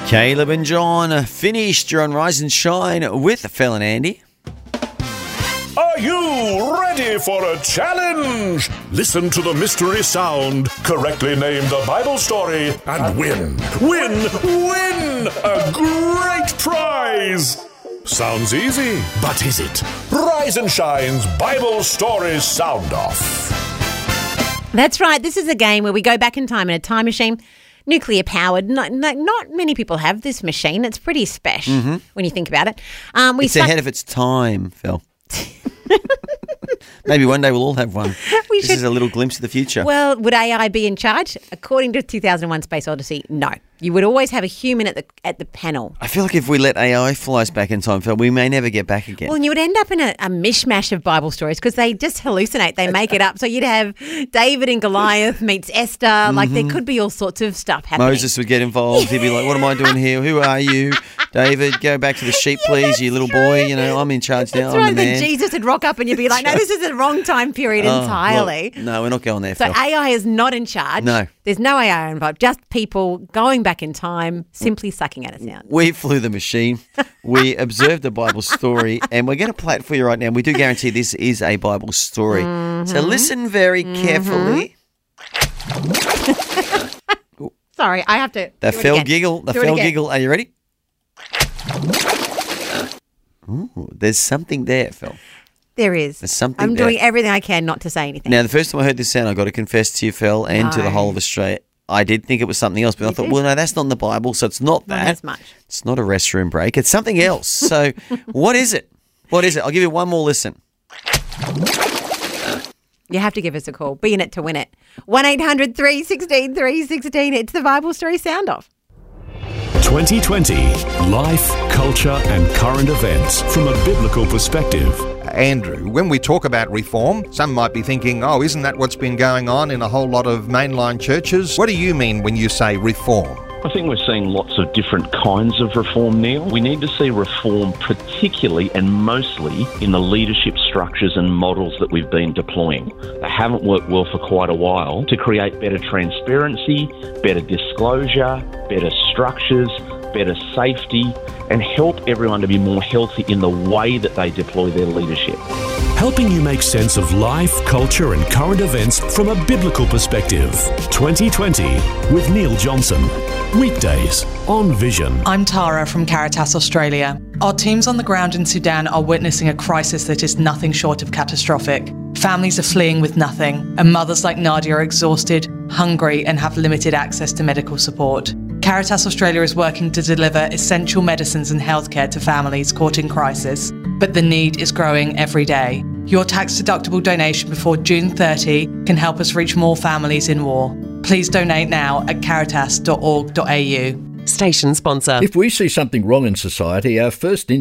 Caleb and John finished. You're on Rise and Shine with Phil and Andy. Are you ready for a challenge? Listen to the mystery sound, correctly name the Bible story, and win a great prize. Sounds easy, but is it? Rise and Shine's Bible Story Sound Off. That's right. This is a game where we go back in time in a time machine, nuclear powered. Not many people have this machine. It's pretty special when you think about it. It's ahead of its time, Phil. Maybe one day we'll all have one. This is a little glimpse of the future. Well, would AI be in charge? According to 2001 Space Odyssey, no. You would always have a human at the panel. I feel like if we let AI fly us back in time, Phil, we may never get back again. Well, and you would end up in a mishmash of Bible stories because they just hallucinate. They make it up. So you'd have David and Goliath meets Esther. Like there could be all sorts of stuff happening. Moses would get involved. He'd be like, what am I doing here? Who are you? David, go back to the sheep, please, you little boy. You know, I'm in charge now. That's right. I'm the man. Then Jesus would rock up and you'd be like, no, this is the wrong time period entirely. Well, no, we're not going there, So Phil. AI is not in charge. No. There's no AI involved. Just people going back in time, simply sucking at us now. We flew the machine. We observed the Bible story, and we're going to play it for you right now. We do guarantee this is a Bible story. So listen very carefully. Sorry, I have to. The do it Phil again. giggle. The Do it Phil again. giggle. Are you ready? Ooh, there's something there, Phil. There is. There's something I'm there. doing everything I can not to say anything. Now, the first time I heard this sound, I got to confess to you, Phil, and to the whole of Australia, I did think it was something else, but I thought, well, no, that's not in the Bible, so it's not that. Not as much. It's not a restroom break. It's something else. So what is it? What is it? I'll give you one more listen. You have to give us a call. Be in it to win it. 1-800-316-316. It's the Bible Story Sound Off. 2020. Life, culture, and current events from a biblical perspective. Andrew, when we talk about reform, some might be thinking, oh, isn't that what's been going on in a whole lot of mainline churches? What do you mean when you say reform? I think we're seeing lots of different kinds of reform, Neil. We need to see reform particularly and mostly in the leadership structures and models that we've been deploying. They haven't worked well for quite a while to create better transparency, better disclosure, better structures, better safety, and help everyone to be more healthy in the way that they deploy their leadership. Helping you make sense of life, culture, and current events from a biblical perspective. 2020 with Neil Johnson. Weekdays on Vision. I'm Tara from Caritas Australia. Our teams on the ground in Sudan are witnessing a crisis that is nothing short of catastrophic. Families are fleeing with nothing, and mothers like Nadia are exhausted, hungry, and have limited access to medical support. Caritas Australia is working to deliver essential medicines and healthcare to families caught in crisis, but the need is growing every day. Your tax-deductible donation before June 30 can help us reach more families in war. Please donate now at caritas.org.au. Station sponsor. If we see something wrong in society, our first